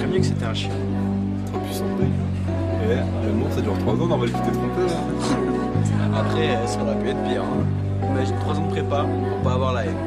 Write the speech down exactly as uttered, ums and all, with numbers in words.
mieux que c'était un chien. Trop puissant de dingue. Et l'amour ça dure trois ans, normal que t'es trompé là. Après, ça aurait pu être pire. Hein. Imagine trois ans de prépa pour pas avoir la haine.